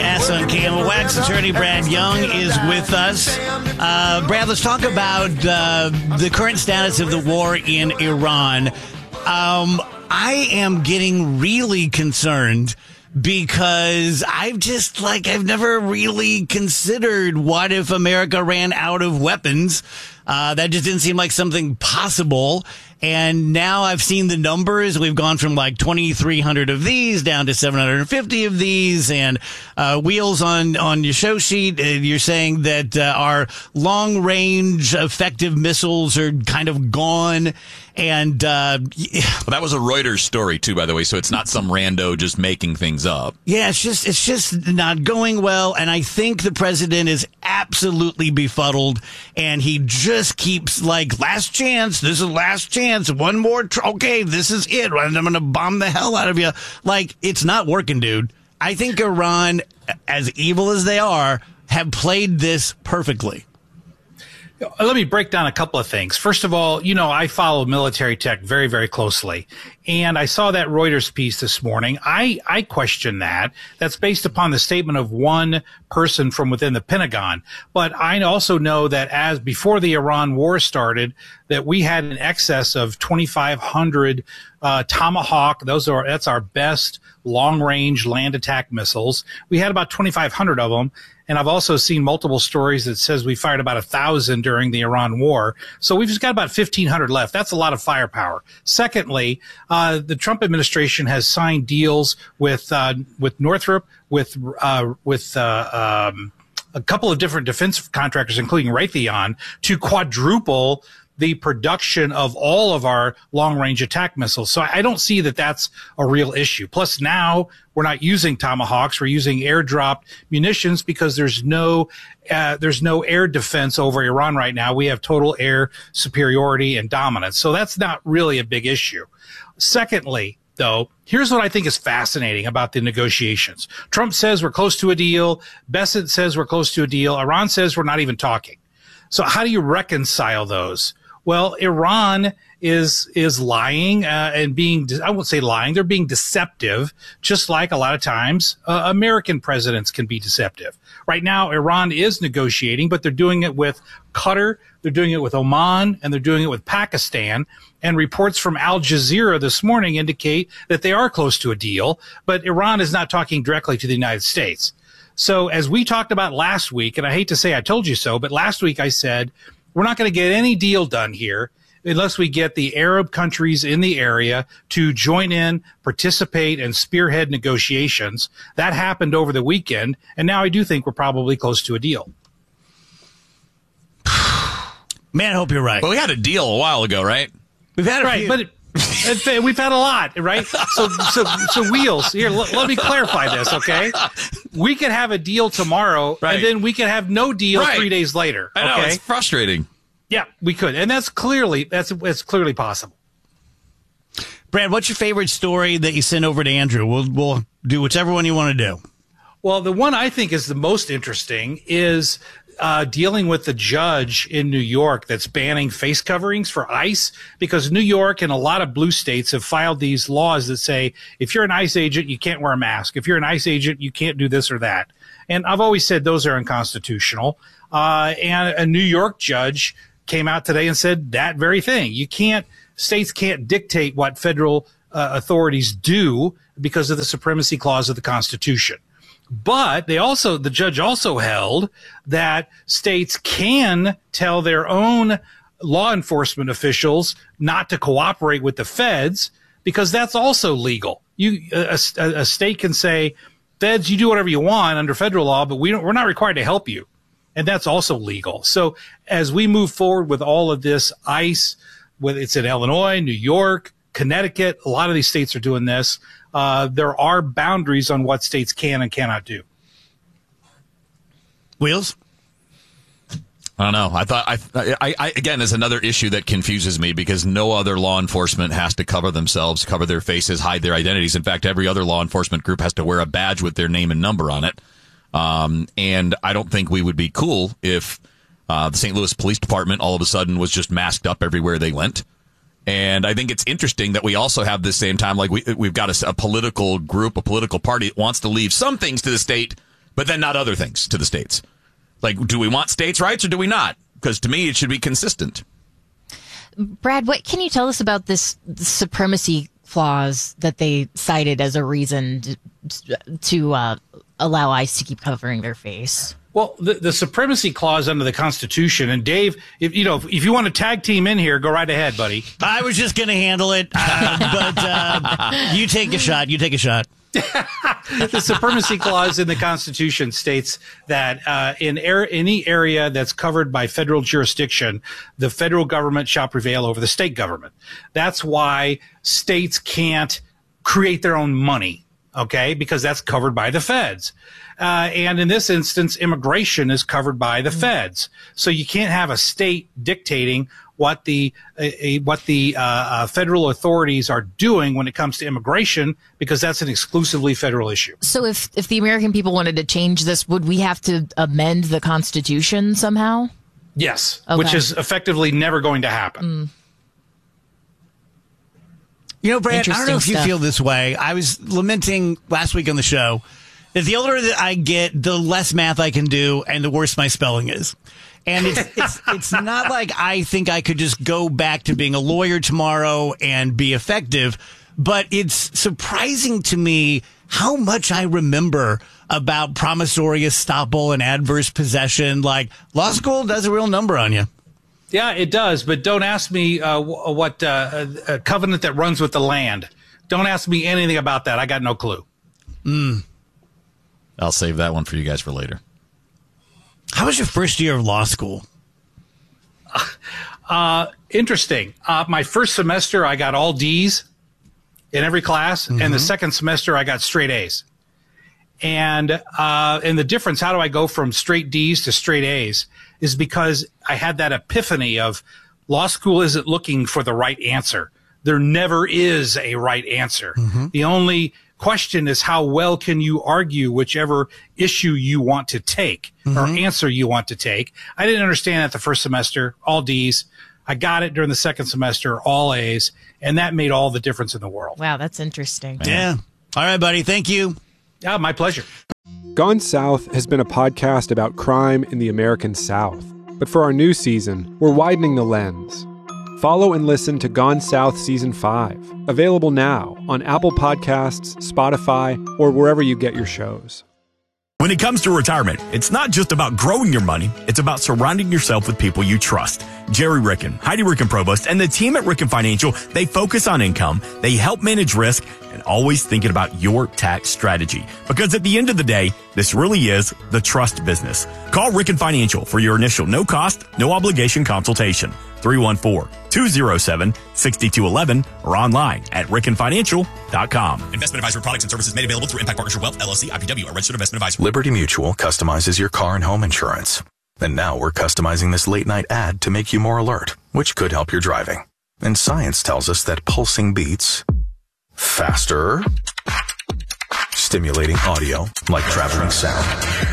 Yes, on KMOX, attorney Brad Young is with us. Brad, let's talk about the current status of the war in Iran. I am getting really concerned because I've never really considered what if America ran out of weapons. That just didn't seem like something possible. And now I've seen the numbers. We've gone from like 2,300 of these down to 750 of these. And Wheels, on your show sheet, you're saying that our long-range effective missiles are kind of gone. And well, that was a Reuters story too, by the way. So it's not some rando just making things up. Yeah, it's just not going well. And I think the president is absolutely befuddled, and he just keeps like, last chance. This is last chance. One more. Okay, this is it. I'm going to bomb the hell out of you. Like, it's not working, dude. I think Iran, as evil as they are, have played this perfectly. Let me break down a couple of things. First of all, I follow military tech very, very closely. And I saw that Reuters piece this morning. I question that. That's based upon the statement of one person from within the Pentagon. But I also know that as before the Iran war started, that we had an excess of 2,500 Tomahawk. That's our best long-range land attack missiles. We had about 2,500 of them. And I've also seen multiple stories that says we fired about 1,000 during the Iran war. So we've just got about 1,500 left. That's a lot of firepower. Secondly, the Trump administration has signed deals with Northrop, with a couple of different defense contractors, including Raytheon, to quadruple the production of all of our long-range attack missiles. So I don't see that that's a real issue. Plus now we're not using Tomahawks. We're using airdropped munitions because there's no air defense over Iran right now. We have total air superiority and dominance. So that's not really a big issue. Secondly, though, here's what I think is fascinating about the negotiations. Trump says we're close to a deal. Bessent says we're close to a deal. Iran says we're not even talking. So how do you reconcile those? Well, Iran is lying and being, I won't say lying, they're being deceptive, just like a lot of times American presidents can be deceptive. Right now, Iran is negotiating, but they're doing it with Qatar, they're doing it with Oman, and they're doing it with Pakistan. And reports from Al Jazeera this morning indicate that they are close to a deal, but Iran is not talking directly to the United States. So as we talked about last week, and I hate to say I told you so, but last week I said, we're not going to get any deal done here unless we get the Arab countries in the area to join in, participate, and spearhead negotiations. That happened over the weekend, and now I do think we're probably close to a deal. Man, I hope you're right. Well, we had a deal a while ago, right? We've had a few. But we've had a lot, right? So Wheels, here, let me clarify this, okay? We could have a deal tomorrow, right, and then we could have no deal 3 days later. I know, okay? it's frustrating. Yeah, we could. And that's clearly possible. Brad, what's your favorite story that you send over to Andrew? We'll do whichever one you want to do. Well, the one I think is the most interesting is dealing with the judge in New York that's banning face coverings for ICE, because New York and a lot of blue states have filed these laws that say if you're an ICE agent, you can't wear a mask. If you're an ICE agent, you can't do this or that. And I've always said those are unconstitutional. And a New York judge came out today and said that very thing. States can't dictate what federal authorities do because of the supremacy clause of the Constitution. But the judge also held that states can tell their own law enforcement officials not to cooperate with the feds, because that's also legal. A state can say, feds, you do whatever you want under federal law, but we're not required to help you. And that's also legal. So as we move forward with all of this ICE, whether it's in Illinois, New York, Connecticut, a lot of these states are doing this. There are boundaries on what states can and cannot do. Wheels? I don't know. I again, is another issue that confuses me, because no other law enforcement has to cover themselves, cover their faces, hide their identities. In fact, every other law enforcement group has to wear a badge with their name and number on it. And I don't think we would be cool if the St. Louis Police Department all of a sudden was just masked up everywhere they went. And I think it's interesting that we also have the same time, like we've got a political group, a political party that wants to leave some things to the state but then not other things to the states. Like, do we want states' rights or do we not? Because to me, it should be consistent. Brad, what can you tell us about this supremacy clause that they cited as a reason to allow ICE to keep covering their face? Well, the supremacy clause under the Constitution, and Dave, if you want to tag team in here, go right ahead, buddy. I was just going to handle it, but you take a shot. You take a shot. The supremacy clause in the Constitution states that in any area that's covered by federal jurisdiction, the federal government shall prevail over the state government. That's why states can't create their own money, okay, because that's covered by the feds. And in this instance, immigration is covered by the feds. So you can't have a state dictating what the federal authorities are doing when it comes to immigration, because that's an exclusively federal issue. So if the American people wanted to change this, would we have to amend the Constitution somehow? Yes, okay. Which is effectively never going to happen. You know, Brad, I don't know if you feel this way. I was lamenting last week on the show that the older that I get, the less math I can do and the worse my spelling is. And it's not like I think I could just go back to being a lawyer tomorrow and be effective, but it's surprising to me how much I remember about promissory estoppel and adverse possession. Like, law school does a real number on you. Yeah, it does. But don't ask me what a covenant that runs with the land. Don't ask me anything about that. I got no clue. I'll save that one for you guys for later. How was your first year of law school? Interesting. My first semester, I got all D's in every class. And the second semester, I got straight A's. And the difference, how do I go from straight D's to straight A's, is because I had that epiphany of law school isn't looking for the right answer. There never is a right answer. The only question is how well can you argue whichever issue you want to take or answer you want to take. I didn't understand that the first semester, all D's. I got it during the second semester, all A's, and that made all the difference in the world. Wow, that's interesting. Yeah. All right, buddy. Thank you. Yeah, my pleasure. Gone South has been a podcast about crime in the American South. But for our new season, we're widening the lens. Follow and listen to Gone South Season 5, available now on Apple Podcasts, Spotify, or wherever you get your shows. When it comes to retirement, it's not just about growing your money, it's about surrounding yourself with people you trust. Jerry Ricken, Heidi Ricken-Provost, and the team at Ricken Financial, they focus on income, they help manage risk, and always thinking about your tax strategy. Because at the end of the day, this really is the trust business. Call Ricken Financial for your initial no-cost, no-obligation consultation. 314-207-6211 or online at rickenfinancial.com. Investment advisory products and services made available through Impact Partnership Wealth, LLC, IPW, a registered investment advisor. Liberty Mutual customizes your car and home insurance. And now we're customizing this late night ad to make you more alert, which could help your driving. And science tells us that pulsing beats faster, stimulating audio like traveling sound,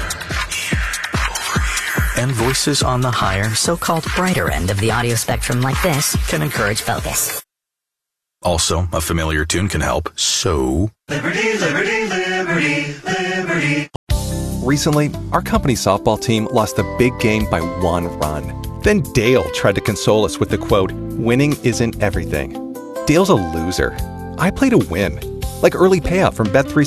and voices on the higher, so-called brighter end of the audio spectrum like this can encourage focus. Also, a familiar tune can help, so... Liberty, liberty, liberty, liberty. Recently, our company softball team lost a big game by 1 run. Then Dale tried to console us with the quote, "Winning isn't everything." Dale's a loser. I play to win. Like early payout from Bet365.